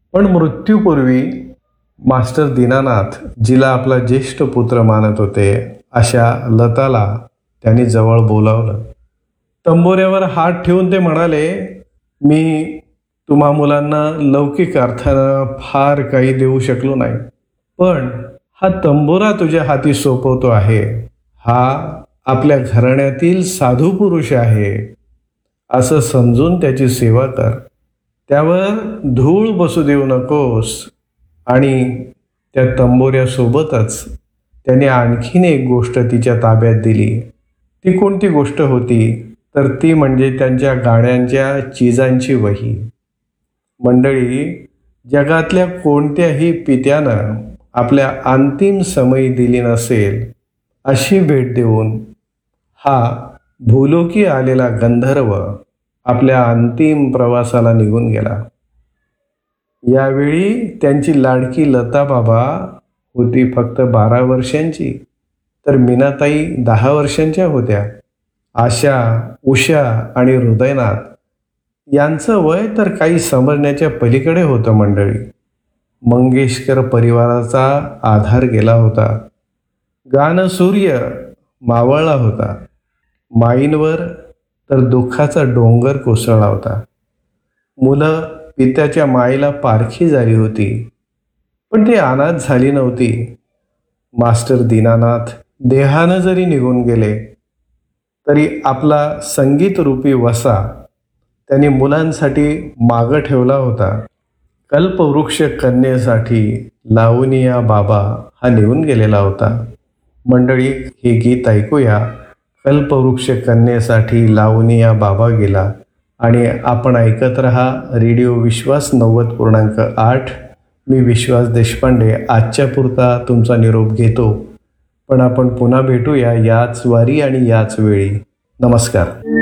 पण मृत्यूपूर्वी मास्टर दीनानाथ, जिला आपला ज्येष्ठ पुत्र मानत होते, अशा लताला त्यांनी जवळ बोलावलं. तंबोऱ्यावर हात ठेवून ते म्हणाले, मी तुम्हा मुलांना लौकिक अर्थानं फार काही देऊ शकलो नाही, पण हा तंबोरा तुझ्या हाती सोपवतो आहे. हा आपल्या घराण्यातील साधू पुरुष आहे असं समजून त्याची सेवा कर. त्यावर धूळ बसू देऊ नकोस. आणि त्या तंबोऱ्यासोबतच त्याने आणखीन एक गोष्ट तिच्या ताब्यात दिली. ती कोणती गोष्ट होती तर ती म्हणजे त्यांच्या गाण्यांच्या चीजांची वही. मंडळी, जगातल्या कोणत्याही पित्यानं आपल्या अंतिम समयी दिली नसेल अशी भेट देऊन हा भूलोकी आलेला गंधर्व आपल्या अंतिम प्रवासाला निघून गेला. यावेळी त्यांची लाडकी लता बाबा होती फक्त 12 वर्षांची, तर मीनाताई 10 वर्षांच्या होत्या. आशा, उषा आणि हृदयनाथ यांचं वय तर काही समजण्याच्या पलीकडे होतं. मंडळी, मंगेशकर परिवाराचा आधार गेला होता. गानसूर्य मावळला होता. माईंवर तर दुःखाचा डोंगर कोसळला होता. मुलं पित्याच्या मायेला पारखी झाली होती, पण ती अनाथ झाली नव्हती. मास्टर दीनानाथ देहानं जरी निघून गेले तरी आपला संगीतरूपी वसा त्यांनी मुलांसाठी मागं ठेवला होता. कल्पवृक्ष कन्येसाठी लावणीया बाबा हा निघून गेलेला होता. मंडळी, हे गीत ऐकूया. कल्पवृक्ष कन्येसाठी लावणीया बाबा गेला. आणि आपण ऐकत रहा रेडिओ विश्वास 90.8. मी विश्वास देशपांडे आजच्या पुरता तुमचा निरोप घेतो. पण आपण पुन्हा भेटूया याच वारी आणि याच वेळी. नमस्कार.